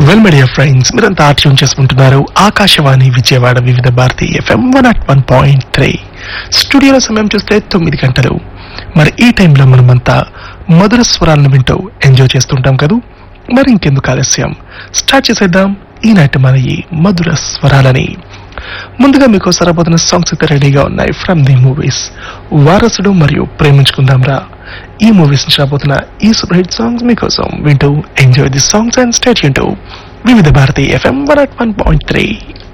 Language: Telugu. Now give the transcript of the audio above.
వెల్ మై డియర్ ఫ్రెండ్స్, మీరంతా ట్యూన్ చేసుకుంటున్నారు ఆకాశవాణి విజయవాడ వివిధ భారతి FM 101.3. స్టూడియోలో సమయం చూస్తే 9 గంటలు. మరి ఈ టైంలో మనమంతా మధుర స్వరాలను వింటూ ఎంజాయ్ చేస్తుంటాం కదా. మరి ఇంకెందుకు ఆలస్యం, స్టార్ట్ చేసేద్దాం ఈనాటి మన ఈ మధుర స్వరాలని. ముందుగా మీకోసం రాబోతున్న సాంగ్స్ అయితే రెడీగా ఉన్నాయి ఫ్రమ్ ది మూవీస్ వారసుడు మరియు ప్రేమించుకుందాం రా. ఈ మూవీస్ నుంచి రాబోతున్న ఈ సూపర్ హిట్ సాంగ్స్ మీకోసం వింటూ enjoy the songs and stay tuned to వివిధ భారతి FM 101.3.